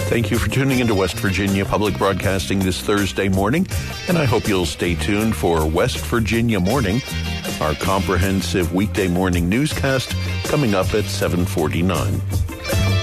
Thank you for tuning into West Virginia Public Broadcasting this Thursday morning, and I hope you'll stay tuned for West Virginia Morning, our comprehensive weekday morning newscast coming up at 7:49.